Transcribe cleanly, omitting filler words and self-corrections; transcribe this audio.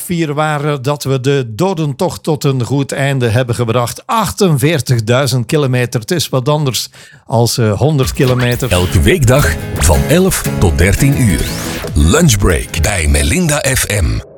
4 waren dat we de dodentocht tot een goed einde hebben gebracht. 48.000 kilometer. Het is wat anders als 100 kilometer. Elke weekdag van 11 tot 13 uur. Lunchbreak bij Melinda FM.